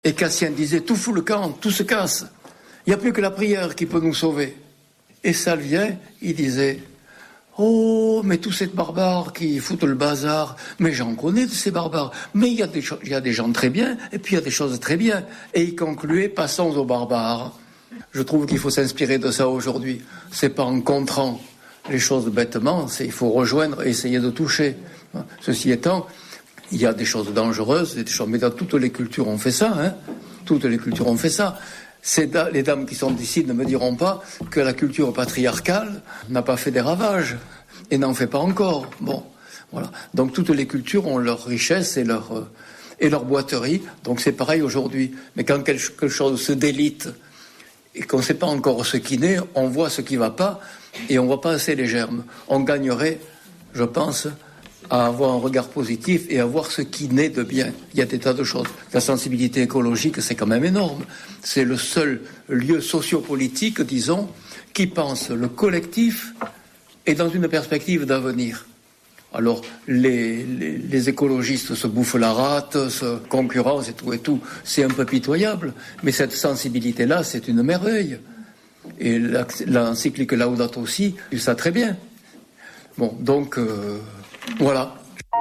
Et Cassien disait, tout fout le camp, tout se casse. Il n'y a plus que la prière qui peut nous sauver. Et Salvien, il disait, oh, mais tous ces barbares qui foutent le bazar, mais j'en connais de ces barbares. Mais il y a des gens très bien, et puis il y a des choses très bien. Et il concluait, passons aux barbares. Je trouve qu'il faut s'inspirer de ça aujourd'hui. C'est pas en contrant les choses bêtement, il faut rejoindre et essayer de toucher. Ceci étant, il y a des choses dangereuses, mais dans toutes les cultures on fait ça, hein. Toutes les cultures ont fait ça. Les dames qui sont ici ne me diront pas que la culture patriarcale n'a pas fait des ravages et n'en fait pas encore. Bon, voilà. Donc toutes les cultures ont leur richesse et leur boiterie. Donc c'est pareil aujourd'hui. Mais quand quelque chose se délite et qu'on ne sait pas encore ce qui naît, on voit ce qui ne va pas et on ne voit pas assez les germes. On gagnerait, je pense, à avoir un regard positif et à voir ce qui naît de bien. Il y a des tas de choses. La sensibilité écologique, c'est quand même énorme. C'est le seul lieu sociopolitique, disons, qui pense le collectif et dans une perspective d'avenir. Alors, les écologistes se bouffent la rate, se concurrencent et tout. C'est un peu pitoyable. Mais cette sensibilité-là, c'est une merveille. Et l'encyclique Laudato Si, il ça très bien. Bon, donc, voilà.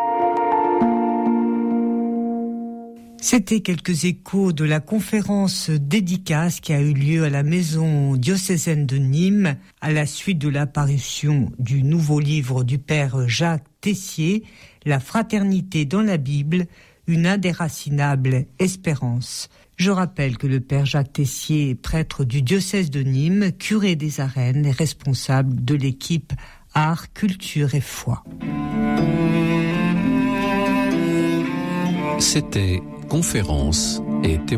C'était quelques échos de la conférence dédicace qui a eu lieu à la maison diocésaine de Nîmes à la suite de l'apparition du nouveau livre du père Jacques Tessier, La fraternité dans la Bible, une indéracinable espérance. Je rappelle que le père Jacques Tessier est prêtre du diocèse de Nîmes, curé des Arènes et responsable de l'équipe Art, Culture et Foi. C'était Conférence et témoignage.